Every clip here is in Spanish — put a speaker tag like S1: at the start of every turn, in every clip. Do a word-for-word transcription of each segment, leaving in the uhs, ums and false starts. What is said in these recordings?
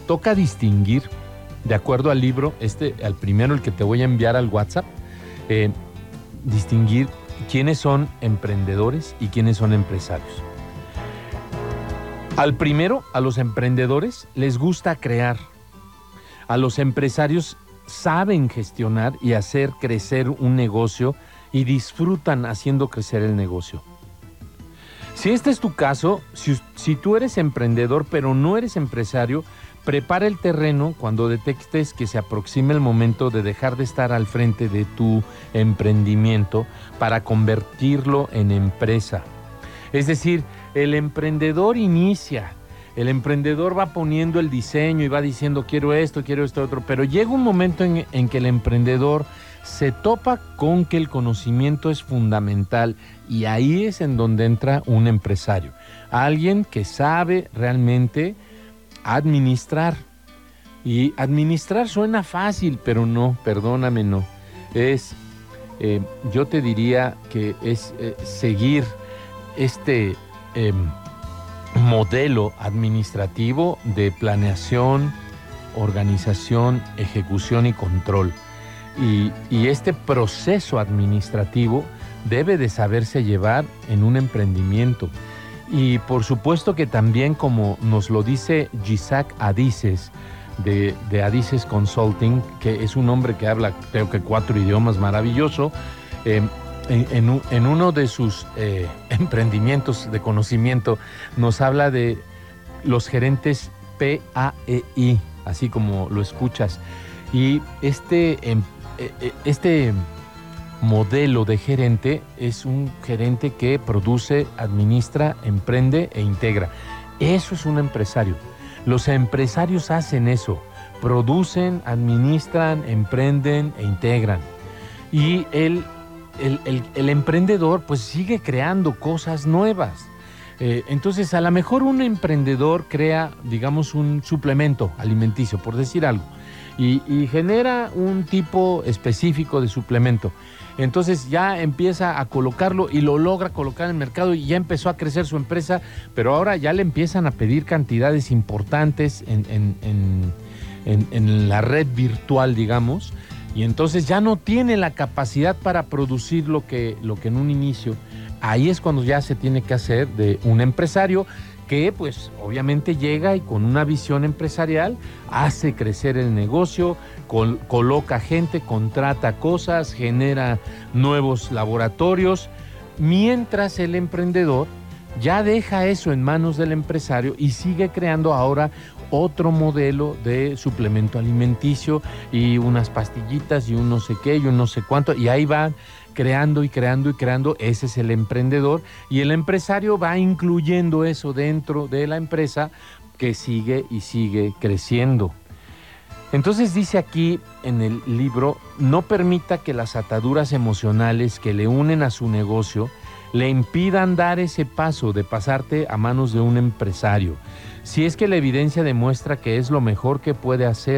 S1: toca distinguir, de acuerdo al libro, este, al primero, el que te voy a enviar al WhatsApp, eh, distinguir quiénes son emprendedores y quiénes son empresarios. Al primero, a los emprendedores les gusta crear. A los empresarios saben gestionar y hacer crecer un negocio y disfrutan haciendo crecer el negocio. Si este es tu caso, si, si tú eres emprendedor pero no eres empresario, prepara el terreno cuando detectes que se aproxima el momento de dejar de estar al frente de tu emprendimiento para convertirlo en empresa. Es decir, el emprendedor inicia, el emprendedor va poniendo el diseño y va diciendo quiero esto, quiero esto otro, pero llega un momento en, en que el emprendedor se topa con que el conocimiento es fundamental y ahí es en donde entra un empresario, alguien que sabe realmente administrar. Y administrar suena fácil, pero no, perdóname, no. Es, eh, yo te diría que es eh, seguir este eh, modelo administrativo de planeación, organización, ejecución y control. Y, y este proceso administrativo debe de saberse llevar en un emprendimiento. Y por supuesto que también, como nos lo dice Gisac Adices, de, de Adices Consulting, que es un hombre que habla creo que cuatro idiomas, maravilloso, eh, en, en, en uno de sus eh, emprendimientos de conocimiento nos habla de los gerentes P A E I, así como lo escuchas. Y este, eh, este modelo de gerente es un gerente que produce, administra, emprende e integra. Eso es un empresario. Los empresarios hacen eso, producen, administran, emprenden e integran. Y el, el, el, el emprendedor pues sigue creando cosas nuevas. Eh, entonces a lo mejor un emprendedor crea, digamos, un suplemento alimenticio, por decir algo, y, y genera un tipo específico de suplemento. Entonces ya empieza a colocarlo y lo logra colocar en el mercado y ya empezó a crecer su empresa, pero ahora ya le empiezan a pedir cantidades importantes en, en, en, en, en la red virtual, digamos, y entonces ya no tiene la capacidad para producir lo que, lo que en un inicio. Ahí es cuando ya se tiene que hacer de un empresario que pues obviamente llega y con una visión empresarial hace crecer el negocio, col- coloca gente, contrata cosas, genera nuevos laboratorios, mientras el emprendedor ya deja eso en manos del empresario y sigue creando ahora otro modelo de suplemento alimenticio y unas pastillitas y un no sé qué y un no sé cuánto, y ahí va creando y creando y creando. Ese es el emprendedor, y el empresario va incluyendo eso dentro de la empresa que sigue y sigue creciendo. Entonces dice aquí en el libro, no permita que las ataduras emocionales que le unen a su negocio le impidan dar ese paso de pasarte a manos de un empresario, si es que la evidencia demuestra que es lo mejor que puede hacer.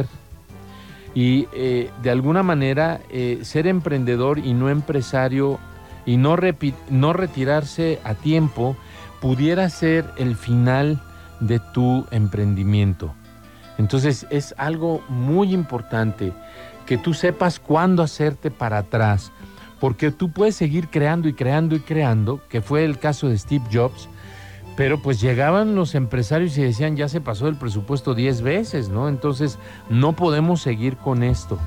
S1: Y eh, de alguna manera eh, ser emprendedor y no empresario y no, repi- no retirarse a tiempo pudiera ser el final de tu emprendimiento. Entonces es algo muy importante que tú sepas cuándo hacerte para atrás, porque tú puedes seguir creando y creando y creando, que fue el caso de Steve Jobs, pero pues llegaban los empresarios y decían ya se pasó el presupuesto diez veces, ¿no? Entonces no podemos seguir con esto.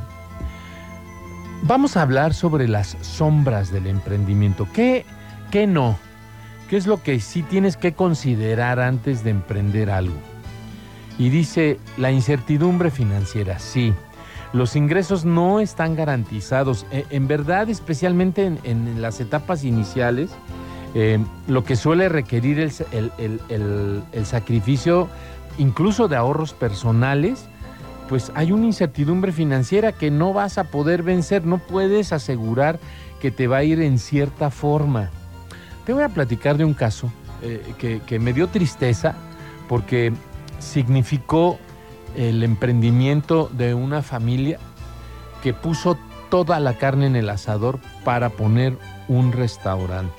S1: Vamos a hablar sobre las sombras del emprendimiento. ¿Qué, qué no? ¿Qué es lo que sí tienes que considerar antes de emprender algo? Y dice, la incertidumbre financiera, sí. Los ingresos no están garantizados. Eh, en verdad, especialmente en, en las etapas iniciales, Eh, lo que suele requerir el, el, el, el, el sacrificio incluso de ahorros personales, pues hay una incertidumbre financiera que no vas a poder vencer, no puedes asegurar que te va a ir en cierta forma. Te voy a platicar de un caso eh, que, que me dio tristeza porque significó el emprendimiento de una familia que puso toda la carne en el asador para poner un restaurante.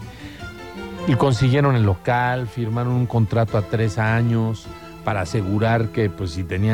S1: Y consiguieron el local, firmaron un contrato a tres años para asegurar que pues si tenían